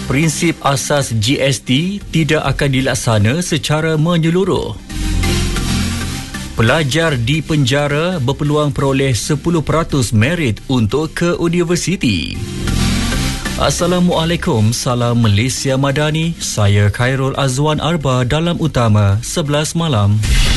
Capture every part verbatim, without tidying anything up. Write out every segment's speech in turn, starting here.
Prinsip asas G S T tidak akan dilaksana secara menyeluruh. Pelajar di penjara berpeluang peroleh sepuluh peratus merit untuk ke universiti. Assalamualaikum, salam Malaysia Madani. Saya Khairul Azwan Arba dalam Utama sebelas malam.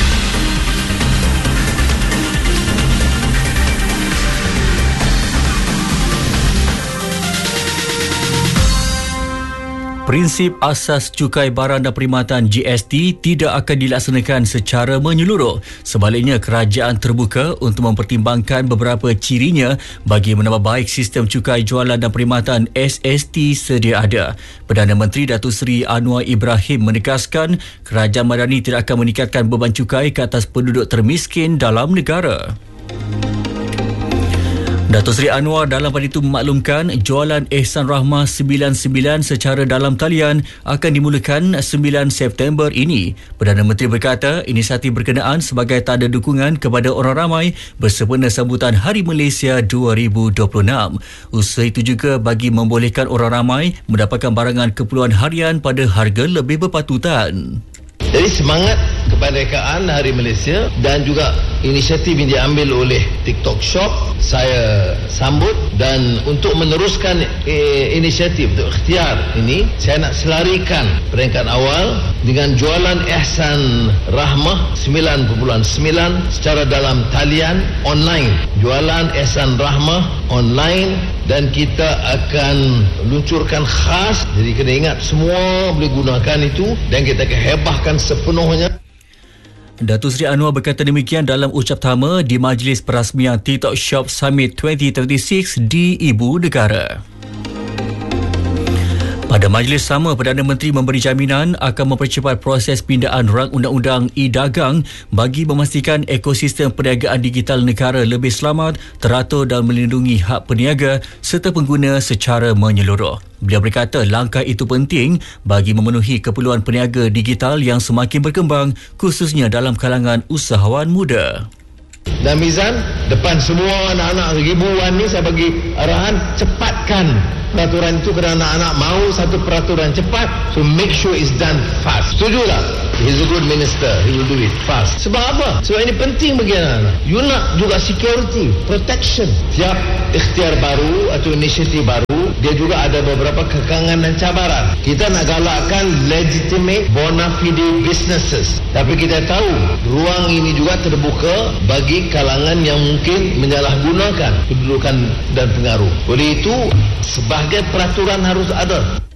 Prinsip asas cukai barang dan perkhidmatan G S T tidak akan dilaksanakan secara menyeluruh. Sebaliknya, kerajaan terbuka untuk mempertimbangkan beberapa cirinya bagi menambah baik sistem cukai jualan dan perkhidmatan S S T sedia ada. Perdana Menteri Datuk Seri Anwar Ibrahim menegaskan kerajaan Madani tidak akan meningkatkan beban cukai ke atas penduduk termiskin dalam negara. Datuk Seri Anwar dalam pada itu memaklumkan jualan Ehsan Rahmah sembilan sembilan secara dalam talian akan dimulakan sembilan September ini. Perdana Menteri berkata inisiatif berkenaan sebagai tanda dukungan kepada orang ramai bersempena sambutan Hari Malaysia dua ribu dua puluh enam. Usaha itu juga bagi membolehkan orang ramai mendapatkan barangan keperluan harian pada harga lebih berpatutan. Jadi semangat kemerdekaan Hari Malaysia dan juga inisiatif yang diambil oleh TikTok Shop saya sambut, dan untuk meneruskan eh, inisiatif untuk ikhtiar ini saya nak selarikan peringkat awal dengan jualan Ehsan Rahmah sembilan perpuluhan sembilan secara dalam talian online. Jualan Ehsan Rahmah online dan kita akan luncurkan khas, jadi kena ingat semua boleh gunakan itu dan kita akan hebahkan sepenuhnya. Datuk Seri Anwar berkata demikian dalam ucap pertama di Majlis Perasmian TikTok Shop Summit dua ribu tiga puluh enam di Ibu Negara. Pada majlis sama, Perdana Menteri memberi jaminan akan mempercepat proses pindaan rang undang-undang e-dagang bagi memastikan ekosistem perniagaan digital negara lebih selamat, teratur dan melindungi hak peniaga serta pengguna secara menyeluruh. Beliau berkata langkah itu penting bagi memenuhi keperluan peniaga digital yang semakin berkembang, khususnya dalam kalangan usahawan muda. Dan Mizan, depan semua anak-anak ribuan ni saya bagi arahan cepatkan peraturan itu kerana anak-anak mahu satu peraturan cepat, so make sure it's done fast. Setuju tak? He's a good minister, he will do it fast. Sebab apa? Sebab ini penting bagi anak-anak. You nak juga security, protection. Tiap ikhtiar baru atau inisiatif baru, dia juga ada beberapa kekangan dan cabaran. Kita nak galakkan legitimate bona fide businesses, tapi kita tahu ruang ini juga terbuka bagi kalangan yang mungkin menyalahgunakan kedudukan dan pengaruh. Oleh itu, sebagai peraturan harus ada.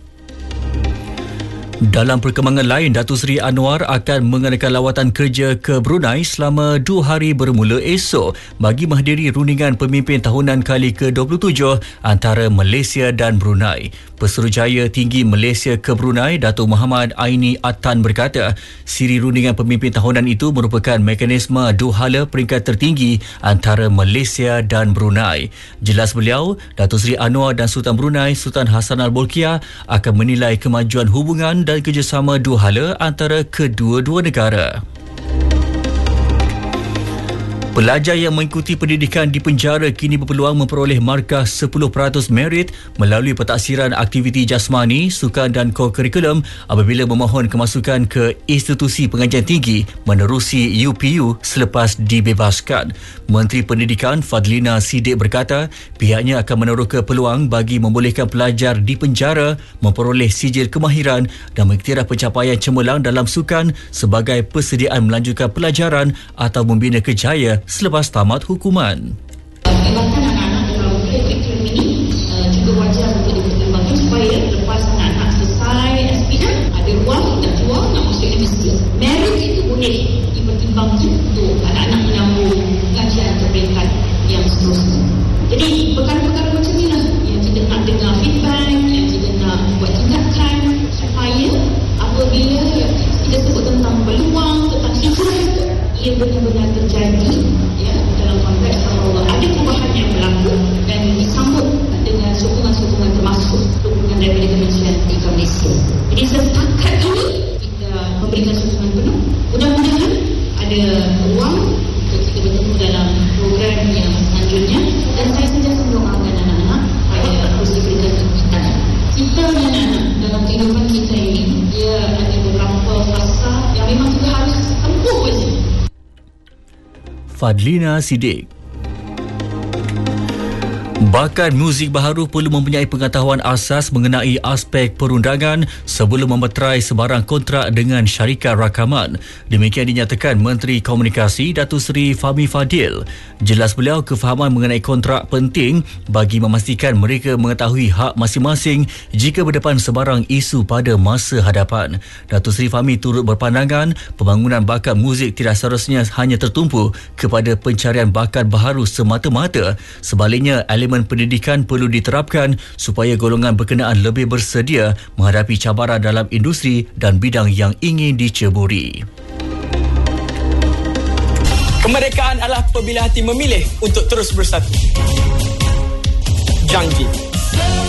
Dalam perkembangan lain, Datuk Seri Anwar akan mengadakan lawatan kerja ke Brunei selama dua hari bermula esok bagi menghadiri rundingan pemimpin tahunan kali ke dua puluh tujuh antara Malaysia dan Brunei. Pesuruhjaya Tinggi Malaysia ke Brunei, Datuk Muhammad Aini Atan berkata, siri rundingan pemimpin tahunan itu merupakan mekanisme dua hala peringkat tertinggi antara Malaysia dan Brunei. Jelas beliau, Datuk Seri Anwar dan Sultan Brunei Sultan Hassan Al-Bolkiah akan menilai kemajuan hubungan dan kerjasama dua hala antara kedua-dua negara. Pelajar yang mengikuti pendidikan di penjara kini berpeluang memperoleh markah sepuluh peratus merit melalui pentaksiran aktiviti jasmani, sukan dan ko-kurikulum apabila memohon kemasukan ke institusi pengajian tinggi menerusi U P U selepas dibebaskan. Menteri Pendidikan Fadlina Siddiq berkata pihaknya akan meneroka peluang bagi membolehkan pelajar di penjara memperoleh sijil kemahiran dan mengiktiraf pencapaian cemerlang dalam sukan sebagai persediaan melanjutkan pelajaran atau membina kejayaan selepas tamat hukuman. Bahkan anak-anak dalam kurikulum ini uh, juga wajar untuk dipertimbangkan supaya lepas anak-anak selesai S P M ada ruang nak keluar nak masuk universiti. Merit itu boleh dipertimbangkan untuk anak-anak menyambung kajian atau peringkat yang seterusnya. Jadi perkara-perkara macam ni lah yang kita nak dengar feedback, yang kita nak buat tindakan supaya apabila kita sebut tentang peluang, tentang hijrah itu ia benar-benar terjadi ya, dalam konteks bahawa ada perubahan yang berlaku dan disambut dengan sokongan-sokongan termasuk sokongan daripada Kementerian Pendidikan Malaysia. Jadi setakat ini kita memberikan sokongan penuh. Mudah-mudahan ada ruang untuk kita bertemu dalam program yang selanjutnya dan saya sentiasa mendoakan anak-anak supaya terus diberikan kekuatan. Kita anak-anak dalam Fadlina Siddiq. Bakat muzik baharu perlu mempunyai pengetahuan asas mengenai aspek perundangan sebelum memeterai sebarang kontrak dengan syarikat rakaman. Demikian dinyatakan Menteri Komunikasi Datuk Seri Fahmi Fadil. Jelas beliau, kefahaman mengenai kontrak penting bagi memastikan mereka mengetahui hak masing-masing jika berdepan sebarang isu pada masa hadapan. Datuk Seri Fahmi turut berpandangan pembangunan bakat muzik tidak seharusnya hanya tertumpu kepada pencarian bakat baharu semata-mata. Sebaliknya, elemen pendidikan perlu diterapkan supaya golongan berkenaan lebih bersedia menghadapi cabaran dalam industri dan bidang yang ingin diceburi. Kemerdekaan adalah apabila hati memilih untuk terus bersatu. Janji.